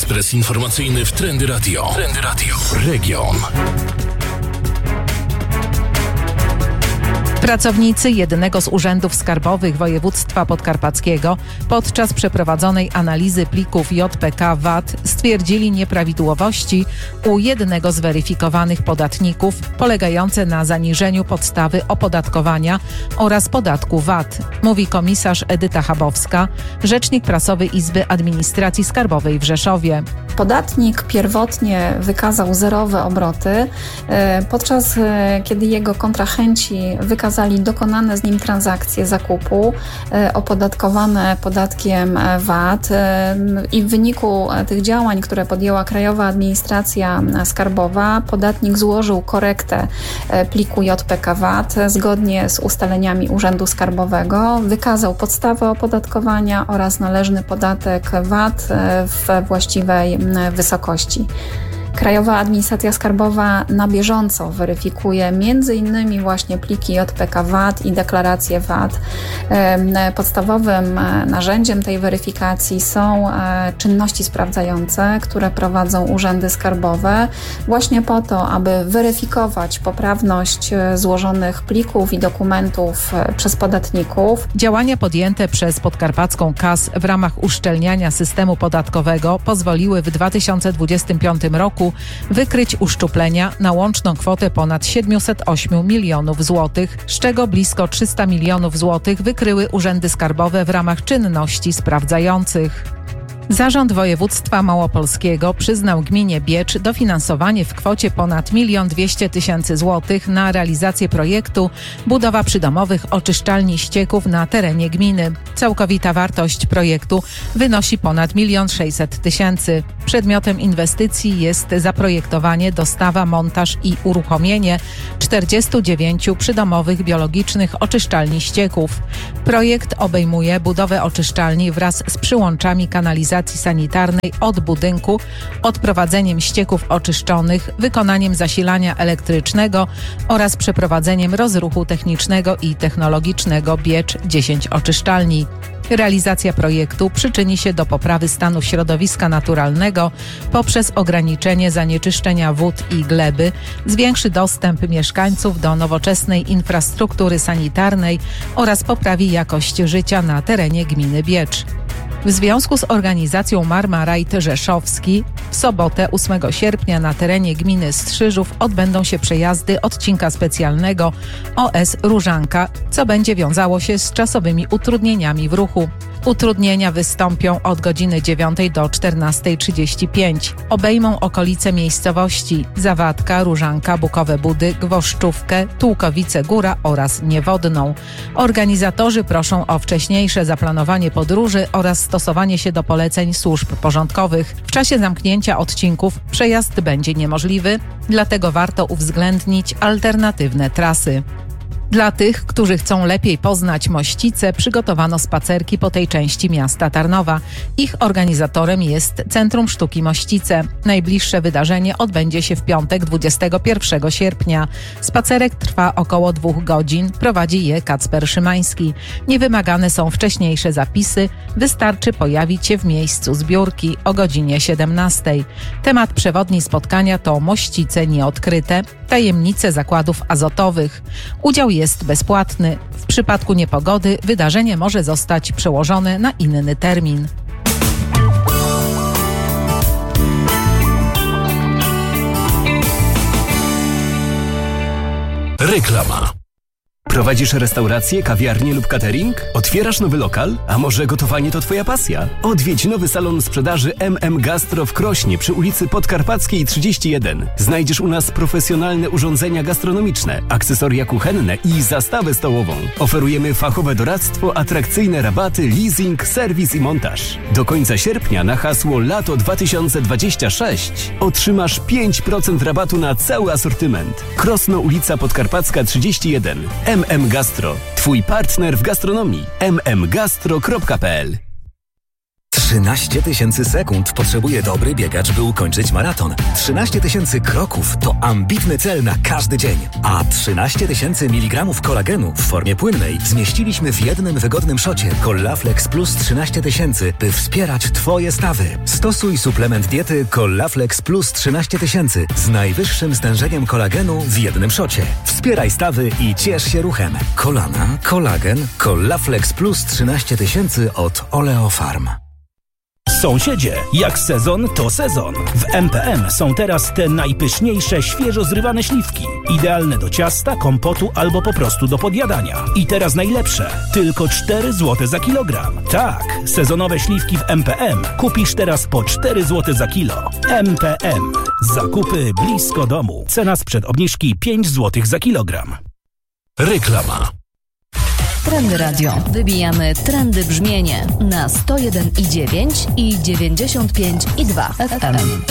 Ekspres informacyjny w Trendy Radio. Trendy Radio. Region. Pracownicy jednego z urzędów skarbowych województwa podkarpackiego podczas przeprowadzonej analizy plików JPK VAT stwierdzili nieprawidłowości u jednego z weryfikowanych podatników polegające na zaniżeniu podstawy opodatkowania oraz podatku VAT, mówi komisarz Edyta Chabowska, rzecznik prasowy Izby Administracji Skarbowej w Rzeszowie. Podatnik pierwotnie wykazał zerowe obroty, podczas kiedy jego kontrahenci wykazali dokonane z nim transakcje zakupu opodatkowane podatkiem VAT i w wyniku tych działań, które podjęła Krajowa Administracja Skarbowa, podatnik złożył korektę pliku JPK VAT zgodnie z ustaleniami Urzędu Skarbowego, wykazał podstawę opodatkowania oraz należny podatek VAT w właściwej wysokości. Krajowa Administracja Skarbowa na bieżąco weryfikuje m.in. właśnie pliki JPK VAT i deklaracje VAT. Podstawowym narzędziem tej weryfikacji są czynności sprawdzające, które prowadzą urzędy skarbowe właśnie po to, aby weryfikować poprawność złożonych plików i dokumentów przez podatników. Działania podjęte przez Podkarpacką KAS w ramach uszczelniania systemu podatkowego pozwoliły w 2025 roku wykryć uszczuplenia na łączną kwotę ponad 708 milionów złotych, z czego blisko 300 milionów złotych wykryły urzędy skarbowe w ramach czynności sprawdzających. Zarząd Województwa Małopolskiego przyznał gminie Biecz dofinansowanie w kwocie ponad 1 200 000 złotych na realizację projektu budowa przydomowych oczyszczalni ścieków na terenie gminy. Całkowita wartość projektu wynosi ponad 1 600 000. Przedmiotem inwestycji jest zaprojektowanie, dostawa, montaż i uruchomienie 49 przydomowych biologicznych oczyszczalni ścieków. Projekt obejmuje budowę oczyszczalni wraz z przyłączami kanalizacji sanitarnej od budynku, odprowadzeniem ścieków oczyszczonych, wykonaniem zasilania elektrycznego oraz przeprowadzeniem rozruchu technicznego i technologicznego Biecz 10 oczyszczalni. Realizacja projektu przyczyni się do poprawy stanu środowiska naturalnego poprzez ograniczenie zanieczyszczenia wód i gleby, zwiększy dostęp mieszkańców do nowoczesnej infrastruktury sanitarnej oraz poprawi jakość życia na terenie gminy Biecz. W związku z organizacją Marmarajd Rzeszowski w sobotę 8 sierpnia na terenie gminy Strzyżów odbędą się przejazdy odcinka specjalnego OS Różanka, co będzie wiązało się z czasowymi utrudnieniami w ruchu. Utrudnienia wystąpią od godziny 9 do 14:35. Obejmą okolice miejscowości Zawadka, Różanka, Bukowe Budy, Gwoszczówkę, Tułkowice Góra oraz Niewodną. Organizatorzy proszą o wcześniejsze zaplanowanie podróży oraz stosowanie się do poleceń służb porządkowych. W czasie zamknięcia odcinków przejazd będzie niemożliwy, dlatego warto uwzględnić alternatywne trasy. Dla tych, którzy chcą lepiej poznać Mościce, przygotowano spacerki po tej części miasta Tarnowa. Ich organizatorem jest Centrum Sztuki Mościce. Najbliższe wydarzenie odbędzie się w piątek 21 sierpnia. Spacerek trwa około 2 godzin. Prowadzi je Kacper Szymański. Niewymagane są wcześniejsze zapisy. Wystarczy pojawić się w miejscu zbiórki o godzinie 17. Temat przewodni spotkania to Mościce nieodkryte, tajemnice zakładów azotowych. Udział jest bezpłatny. W przypadku niepogody wydarzenie może zostać przełożone na inny termin. Reklama. Prowadzisz restaurację, kawiarnię lub catering? Otwierasz nowy lokal? A może gotowanie to Twoja pasja? Odwiedź nowy salon sprzedaży MM Gastro w Krośnie przy ulicy Podkarpackiej 31. Znajdziesz u nas profesjonalne urządzenia gastronomiczne, akcesoria kuchenne i zastawę stołową. Oferujemy fachowe doradztwo, atrakcyjne rabaty, leasing, serwis i montaż. Do końca sierpnia na hasło Lato 2026 otrzymasz 5% rabatu na cały asortyment. Krosno, ulica Podkarpacka 31. MM Gastro. Twój partner w gastronomii. mmgastro.pl 13 000 sekund potrzebuje dobry biegacz, by ukończyć maraton. 13 000 kroków to ambitny cel na każdy dzień. A 13 000 mg kolagenu w formie płynnej zmieściliśmy w jednym wygodnym szocie Collaflex Plus 13 000, by wspierać Twoje stawy. Stosuj suplement diety Collaflex Plus 13 000 z najwyższym stężeniem kolagenu w jednym szocie. Wspieraj stawy i ciesz się ruchem. Kolana, kolagen, Collaflex Plus 13 000 od Oleofarm. Sąsiedzie, jak sezon, to sezon. W MPM są teraz te najpyszniejsze, świeżo zrywane śliwki. Idealne do ciasta, kompotu albo po prostu do podjadania. I teraz najlepsze. Tylko 4 zł za kilogram. Tak, sezonowe śliwki w MPM kupisz teraz po 4 zł za kilo. MPM. Zakupy blisko domu. Cena sprzed obniżki 5 zł za kilogram. Reklama. Trendy Radio. Wybijamy trendy brzmienie na 101,9 i 95,2 FM.